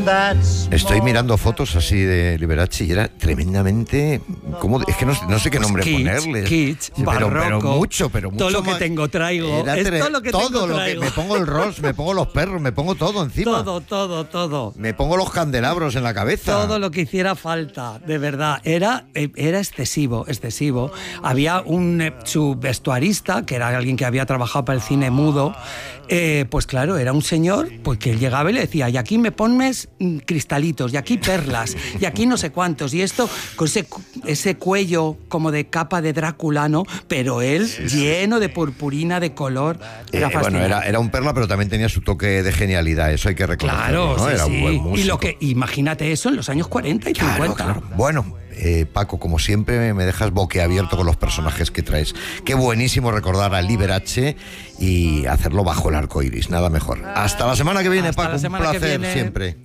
Estoy mirando fotos así de Liberace y era tremendamente... Es que no sé qué nombre ponerle. Kitsch, barroco, pero mucho todo lo que más. tengo traigo. Todo lo que traigo. Me pongo el Ross, me pongo los perros, me pongo todo encima. Todo. Me pongo los candelabros en la cabeza. Todo lo que hiciera falta, de verdad. Era excesivo. Había su vestuarista, que era alguien que había trabajado para el cine mudo, pues claro, era un señor pues que él llegaba y le decía, y aquí me pones cristalitos, y aquí perlas, y aquí no sé cuántos, y esto con ese cuello como de capa de Drácula, ¿no? Pero él lleno de purpurina, de color. Era fascinante. Era un perla, pero también tenía su toque de genialidad, eso hay que reconocerlo, claro, ¿no? Era un buen músico. Imagínate eso en los años 40 y 50. Claro. Bueno, Paco, como siempre me dejas boquiabierto con los personajes que traes. Qué buenísimo recordar a Liberace y hacerlo bajo el arco iris, nada mejor. Hasta la semana que viene, Paco, un placer siempre.